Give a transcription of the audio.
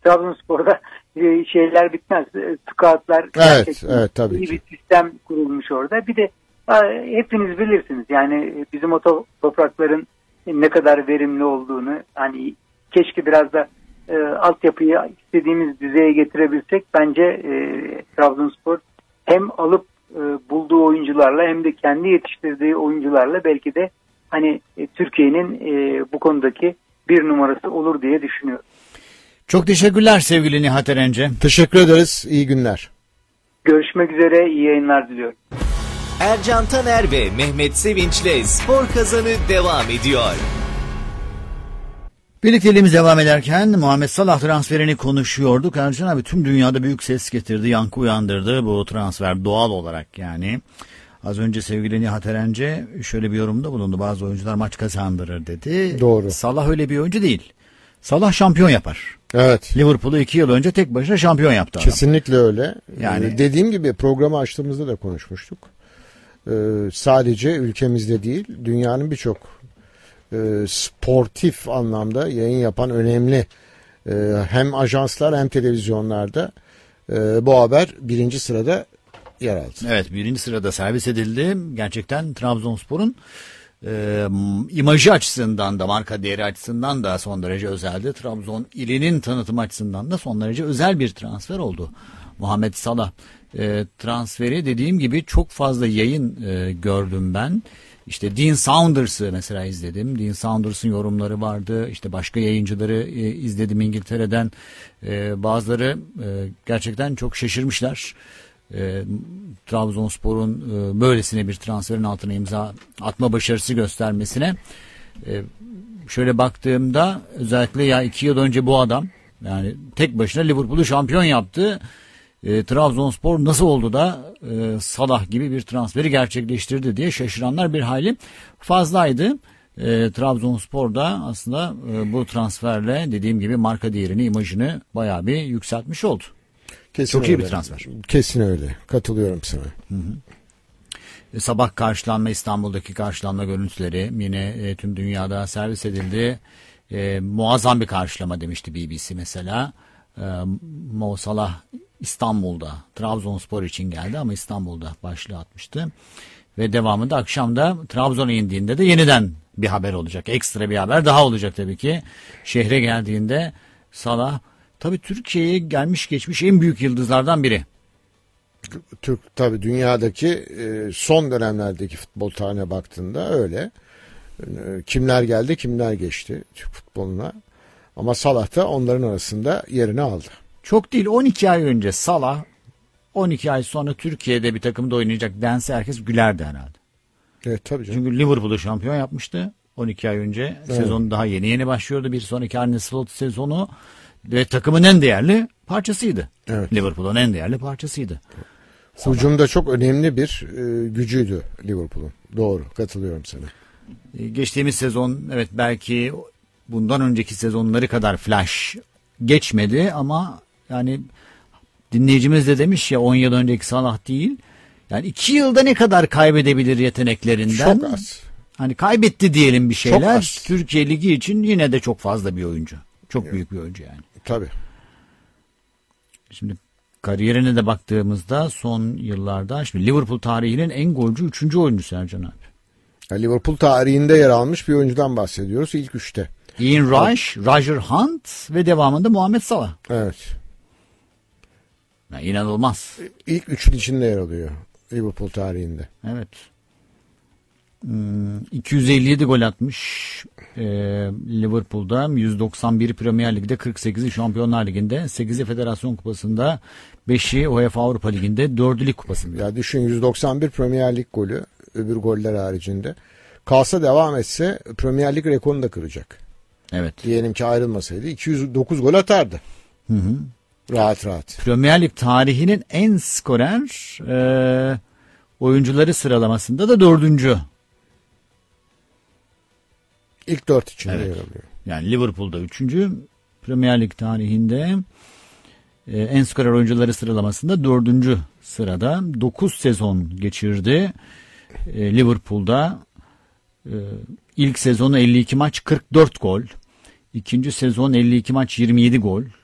Trabzonspor'da şeyler bitmez. Scoutlar evet, tabii iyi ki. bir sistem kurulmuş orada. Bir de hepiniz bilirsiniz yani bizim o toprakların ne kadar verimli olduğunu, hani keşke biraz da altyapıyı istediğimiz düzeye getirebilsek. Bence Trabzonspor hem alıp bulduğu oyuncularla hem de kendi yetiştirdiği oyuncularla belki de hani Türkiye'nin bu konudaki bir numarası olur diye düşünüyorum. Çok teşekkürler sevgili Nihat Erence. Teşekkür ederiz. İyi günler. Görüşmek üzere. İyi yayınlar diliyorum. Ercan Taner ve Mehmet Sevinç'le Spor Kazanı devam ediyor. Birlikteliğimiz devam ederken Muhammed Salah transferini konuşuyorduk. Ercan abi tüm dünyada büyük ses getirdi, yankı uyandırdı bu transfer doğal olarak yani. Az önce sevgili Nihat Erence şöyle bir yorumda bulundu. Bazı oyuncular maç kazandırır dedi. Doğru. Salah öyle bir oyuncu değil. Salah şampiyon yapar. Evet. Liverpool'u 2 yıl önce tek başına şampiyon yaptı adam. Kesinlikle öyle. Yani dediğim gibi programı açtığımızda da konuşmuştuk. Sadece ülkemizde değil, dünyanın birçok sportif anlamda yayın yapan önemli hem ajanslar hem televizyonlarda bu haber birinci sırada yer aldı. Evet, birinci sırada servis edildi. Gerçekten Trabzonspor'un imajı açısından da marka değeri açısından da son derece özeldi. Trabzon ilinin tanıtım açısından da son derece özel bir transfer oldu. Muhammed Salah transferi dediğim gibi çok fazla yayın gördüm ben. İşte Dean Saunders'ı mesela izledim. Dean Saunders'ın yorumları vardı. İşte başka yayıncıları izledim İngiltere'den. Bazıları gerçekten çok şaşırmışlar. Trabzonspor'un böylesine bir transferin altına imza atma başarısı göstermesine. Şöyle baktığımda özellikle ya 2 yıl önce bu adam yani tek başına Liverpool'u şampiyon yaptı. Trabzonspor nasıl oldu da Salah gibi bir transferi gerçekleştirdi diye şaşıranlar bir hayli fazlaydı. Trabzonspor da aslında bu transferle dediğim gibi marka değerini, imajını bayağı bir yükseltmiş oldu. Kesin çok öyle. iyi bir transfer. Kesin öyle. Katılıyorum sana. Hı hı. Sabah karşılanma, İstanbul'daki karşılanma görüntüleri yine tüm dünyada servis edildi. Muazzam bir karşılama demişti BBC mesela. Mo Salah İstanbul'da Trabzonspor için geldi ama İstanbul'da başlığı atmıştı. Ve devamında akşamda Trabzon'a indiğinde de yeniden bir haber olacak. Ekstra bir haber daha olacak tabii ki. Şehre geldiğinde Salah tabii Türkiye'ye gelmiş geçmiş en büyük yıldızlardan biri. Tabii dünyadaki son dönemlerdeki futbol tarihine baktığında öyle. Kimler geldi kimler geçti Türk futboluna. Ama Salah da onların arasında yerini aldı. Çok değil 12 ay önce Salah 12 ay sonra Türkiye'de bir takımda oynayacak dense herkes gülerdi herhalde. Evet tabii canım. Çünkü Liverpool'u şampiyon yapmıştı 12 ay önce. Evet. Sezonu daha yeni başlıyordu. Bir sonraki Arne Slot sezonu ve takımın en değerli parçasıydı. Evet. Liverpool'un en değerli parçasıydı. Hücumda çok önemli bir gücüydü Liverpool'un. Doğru, katılıyorum sana. Geçtiğimiz sezon evet belki bundan önceki sezonları kadar flash geçmedi ama yani dinleyicimiz de demiş ya 10 yıl önceki Salah değil. Yani 2 yılda ne kadar kaybedebilir yeteneklerinden? Çok az. Hani kaybetti diyelim bir şeyler. Çok az. Türkiye Ligi için yine de çok fazla bir oyuncu. Çok büyük bir oyuncu yani. Tabii. Şimdi kariyerine de baktığımızda son yıllarda şimdi Liverpool tarihinin en golcü 3. oyuncusu Ercan abi. Yani Liverpool tarihinde yer almış bir oyuncudan bahsediyoruz ilk 3'te. Ian Rush, Roger Hunt ve devamında Muhammed Salah. Evet. Yani inanılmaz. İlk 3'ün içinde yer alıyor Liverpool tarihinde. Evet. 257 gol atmış Liverpool'da, 191 Premier Lig'de, 48'i Şampiyonlar Ligi'nde, 8'i Federasyon Kupası'nda, 5'i UEFA Avrupa Ligi'nde, 4'ü Lig Kupası'nda. Ya düşün 191 Premier Lig golü öbür goller haricinde. Kalsa devam etse Premier Lig rekorunu da kıracak. Evet. Diyelim ki ayrılmasaydı 209 gol atardı. Hı hı. Rahat rahat. Premier Lig tarihinin en skorer oyuncuları sıralamasında da 4. İlk 4 içinde Evet. yer alıyor. Yani Liverpool'da 3. Premier Lig tarihinde en skorer oyuncuları sıralamasında 4. sırada. 9 sezon geçirdi Liverpool'da. İlk sezonu 52 maç 44 gol. İkinci sezon 52 maç 27 gol.